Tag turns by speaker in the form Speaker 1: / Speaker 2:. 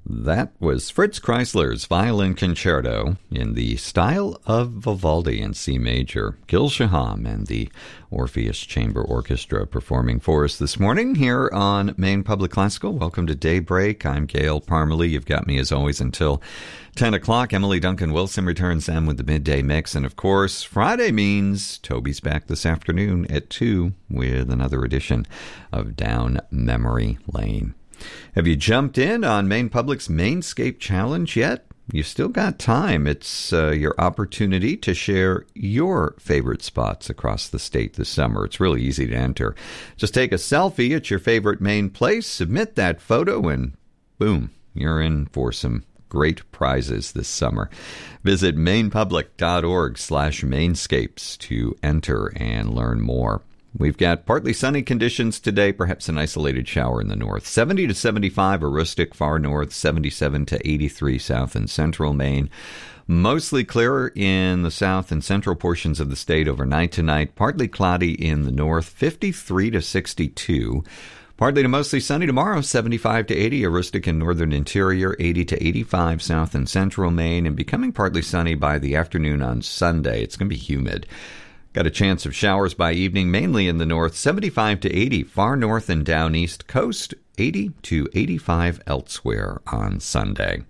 Speaker 1: That was Fritz Kreisler's Violin Concerto in the style of Vivaldi in C major. Gil Shaham and the Orpheus Chamber Orchestra performing for us this morning here on Maine Public Classical. Welcome to Daybreak. I'm Gail Parmalee. You've got me as always until 10 o'clock. Emily Duncan Wilson returns then with the midday mix. And of course, Friday means Toby's back this afternoon at 2 with another edition of Down Memory Lane. Have you jumped in on Maine Public's Mainscape Challenge yet? You still got time. It's your opportunity to share your favorite spots across the state this summer. It's really easy to enter. Just take a selfie at your favorite Maine place, submit that photo, and boom, you're in for some great prizes this summer. Visit mainepublic.org/mainscapes to enter and learn more. We've got partly sunny conditions today, perhaps an isolated shower in the north. 70 to 75 Aroostook, far north, 77 to 83 south and central Maine. Mostly clear in the south and central portions of the state overnight tonight. Partly cloudy in the north, 53 to 62. Partly to mostly sunny tomorrow, 75 to 80 Aroostook and northern interior, 80 to 85 south and central Maine, and becoming partly sunny by the afternoon on Sunday. It's going to be humid. Got a chance of showers by evening, mainly in the north, 75 to 80, far north and down east coast, 80 to 85 elsewhere on Sunday.